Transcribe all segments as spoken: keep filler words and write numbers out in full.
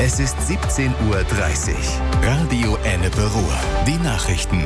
Es ist siebzehn Uhr dreißig. Radio Ennepe Ruhr. Die Nachrichten.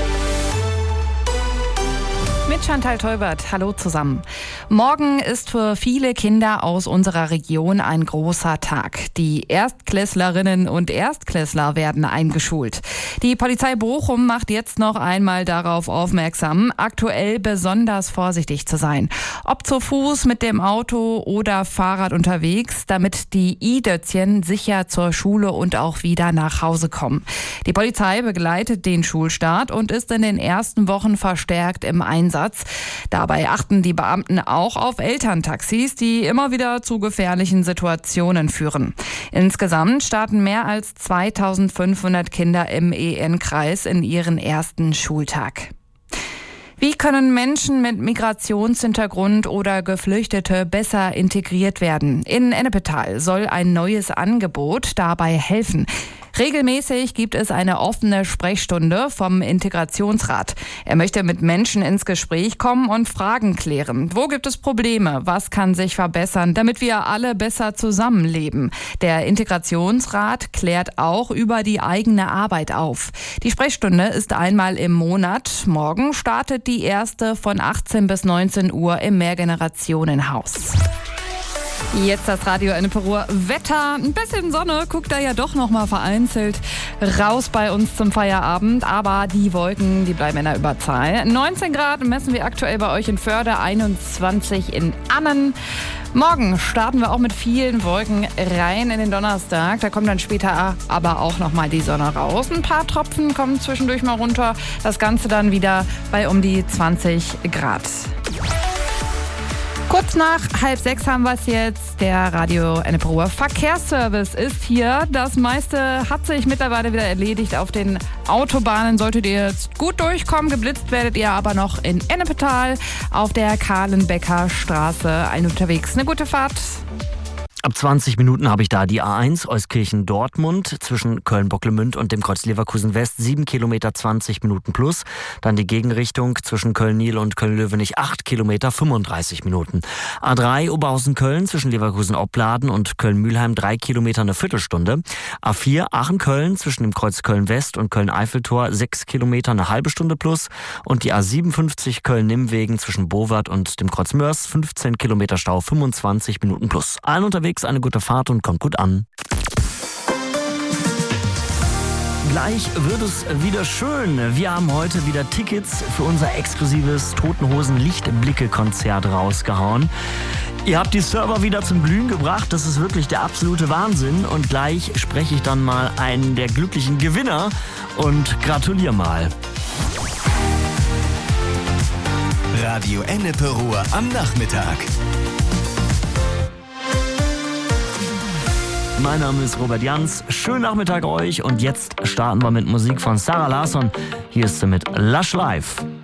Mit Chantal Teubert. Hallo zusammen. Morgen ist für viele Kinder aus unserer Region ein großer Tag. Die Erstklässlerinnen und Erstklässler werden eingeschult. Die Polizei Bochum macht jetzt noch einmal darauf aufmerksam, aktuell besonders vorsichtig zu sein. Ob zu Fuß, mit dem Auto oder Fahrrad unterwegs, damit die I-Dötzchen sicher zur Schule und auch wieder nach Hause kommen. Die Polizei begleitet den Schulstart und ist in den ersten Wochen verstärkt im Einsatz. Dabei achten die Beamten auch auf Elterntaxis, die immer wieder zu gefährlichen Situationen führen. Insgesamt starten mehr als zweitausendfünfhundert Kinder im E N-Kreis in ihren ersten Schultag. Wie können Menschen mit Migrationshintergrund oder Geflüchtete besser integriert werden? In Ennepetal soll ein neues Angebot dabei helfen. Regelmäßig gibt es eine offene Sprechstunde vom Integrationsrat. Er möchte mit Menschen ins Gespräch kommen und Fragen klären. Wo gibt es Probleme? Was kann sich verbessern, damit wir alle besser zusammenleben? Der Integrationsrat klärt auch über die eigene Arbeit auf. Die Sprechstunde ist einmal im Monat. Morgen startet die erste von achtzehn bis neunzehn Uhr im Mehrgenerationenhaus. Jetzt das Radio Ennepe Ruhr Wetter. Ein bisschen Sonne guckt da ja doch noch mal vereinzelt raus bei uns zum Feierabend. Aber die Wolken, die bleiben in der Überzahl. neunzehn Grad messen wir aktuell bei euch in Förde, einundzwanzig in Annen. Morgen starten wir auch mit vielen Wolken rein in den Donnerstag. Da kommt dann später aber auch noch mal die Sonne raus. Ein paar Tropfen kommen zwischendurch mal runter. Das Ganze dann wieder bei um die zwanzig Grad. Kurz nach halb sechs haben wir es jetzt. Der Radio Ennepe Ruhr Verkehrsservice ist hier. Das meiste hat sich mittlerweile wieder erledigt. Auf den Autobahnen solltet ihr jetzt gut durchkommen. Geblitzt werdet ihr aber noch in Ennepetal auf der Kahlenbecker Straße ein unterwegs. Eine gute Fahrt. Ab zwanzig Minuten habe ich da die A eins Euskirchen-Dortmund zwischen Köln-Bocklemünd und dem Kreuz Leverkusen West, sieben Kilometer zwanzig Minuten plus. Dann die Gegenrichtung zwischen Köln-Nil und Köln-Löwenich, acht Kilometer fünfunddreißig Minuten. A drei Oberhausen-Köln zwischen Leverkusen-Opladen und Köln-Mühlheim, drei Kilometer eine Viertelstunde. A vier Aachen-Köln zwischen dem Kreuz Köln-West und Köln-Eiffeltor, sechs Kilometer eine halbe Stunde plus. Und die A siebenundfünfzig Köln-Nimmwegen zwischen Bowart und dem Kreuz Mörs, fünfzehn Kilometer Stau, fünfundzwanzig Minuten plus. Allen unterwegs eine gute Fahrt und kommt gut an. Gleich wird es wieder schön. Wir haben heute wieder Tickets für unser exklusives Toten Hosen Lichtblicke-Konzert rausgehauen. Ihr habt die Server wieder zum Glühen gebracht. Das ist wirklich der absolute Wahnsinn. Und gleich spreche ich dann mal einen der glücklichen Gewinner und gratuliere mal. Radio Ennepe Ruhr am Nachmittag. Mein Name ist Robert Jans. Schönen Nachmittag euch und jetzt starten wir mit Musik von Sarah Larsson. Hier ist sie mit Lush Life.